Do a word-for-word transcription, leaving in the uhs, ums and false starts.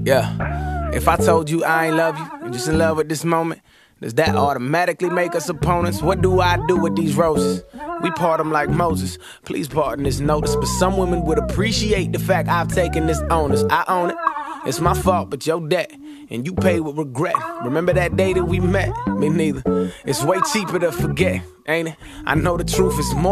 Yeah. If I told you I ain't love you, you're just in love with this moment, does that automatically make us opponents? What do I do with these roses? We part them like Moses. Please pardon this notice, but some women would appreciate the fact I've taken this onus. I own it. It's my fault, but your debt, and you pay with regret. Remember that day that we met? Me neither. It's way cheaper to forget, ain't it? I know the truth is more